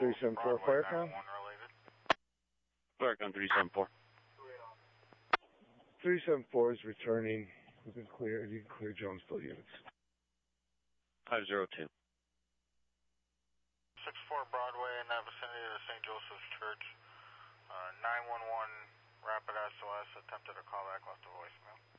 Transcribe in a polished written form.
374 Firecon. Firecon 374. 374 is returning. You can clear Jonesville units. 502. 64 Broadway in that vicinity of St. Joseph's Church. 911 Rapid SOS attempted a callback, left a voicemail.